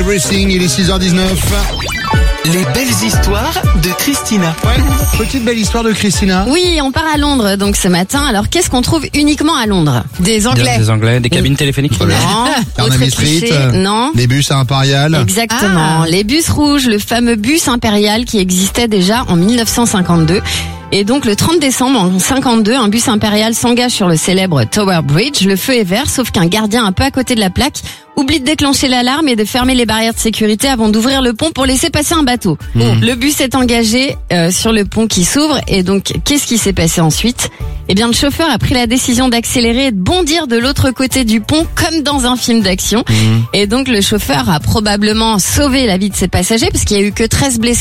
Everything, il est 6h19. Les belles histoires de Christina. Ouais, petite belle histoire de Christina. Oui, on part à Londres donc ce matin. Alors qu'est-ce qu'on trouve uniquement à Londres? Des Anglais. Des Anglais, des cabines téléphoniques. Non. Carnaby Autre Street, cliché, non. les bus à Impérial. Exactement. Les bus rouges, le fameux bus impérial qui existait déjà en 1952. Et donc le 30 décembre en 52, un bus impérial s'engage sur le célèbre Tower Bridge. Le feu est vert, sauf qu'un gardien un peu à côté de la plaque oublie de déclencher l'alarme et de fermer les barrières de sécurité avant d'ouvrir le pont pour laisser passer un bateau. Le bus est engagé sur le pont qui s'ouvre et donc qu'est-ce qui s'est passé ensuite? Eh bien le chauffeur a pris la décision d'accélérer et de bondir de l'autre côté du pont comme dans un film d'action. Et donc le chauffeur a probablement sauvé la vie de ses passagers parce qu'il y a eu que 13 blessés.